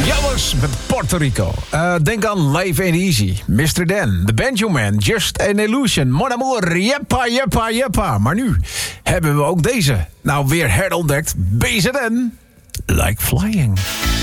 Yellows met Puerto Rico. Denk aan Live Ain't Easy, Mr. Dan, The Banjo Man, Just an Illusion, Mon Amour, Jeppa, Jeppa, Jeppa. Maar nu hebben we ook deze. Nou, weer herontdekt, BZN, Like Flying.